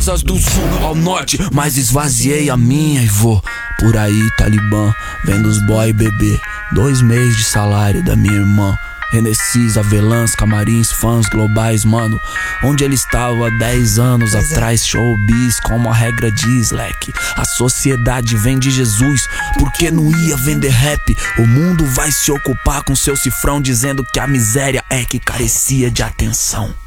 casas do sul ao norte, mas esvaziei a minha e vou por aí, Talibã, vendo os boy beber 2 meses de salário da minha irmã. Renessis, avelãs, camarins, fãs globais, mano. Onde ele estava há 10 anos atrás, showbiz, como a regra diz, leque. A sociedade vem de Jesus, porque não ia vender rap. O mundo vai se ocupar com seu cifrão, dizendo que a miséria é que carecia de atenção.